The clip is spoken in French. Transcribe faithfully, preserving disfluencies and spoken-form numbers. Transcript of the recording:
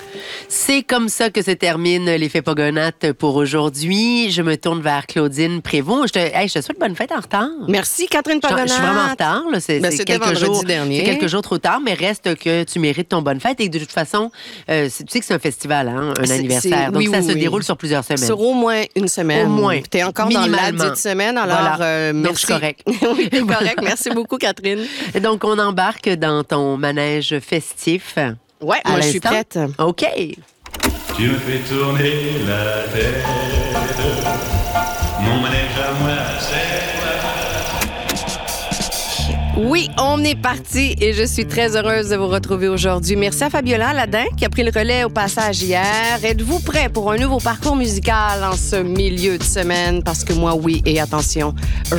C'est comme ça que se termine l'effet Pogonates pour aujourd'hui. Je me tourne vers Claudine Prévost. Je te, hey, je te souhaite bonne fête en retard. Merci, Catherine Pogonates. Je suis vraiment en retard. Là. C'est, ben, c'est c'était quelques jours, dernier. C'est quelques jours trop tard, mais reste que tu mérites ton bonne fête. Et de toute façon, euh, tu sais que c'est un festival, hein, un c'est, anniversaire. C'est, Donc, oui, ça oui, se oui. déroule sur plusieurs semaines. Sur au moins une semaine. Au moins. Tu es encore dans la dite semaine, alors voilà. euh, merci. Donc, je suis correct. Oui, t'es correct. Merci beaucoup, Catherine. Et donc, on embarque dans ton manège festif. Ouais, moi, l'instant. je suis prête. OK. Tu me fais tourner la tête. Mon manège à moi, c'est... Oui, on est parti et je suis très heureuse de vous retrouver aujourd'hui. Merci à Fabiola Aladin qui a pris le relais au passage hier. Êtes-vous prêts pour un nouveau parcours musical en ce milieu de semaine? Parce que moi, oui, et attention,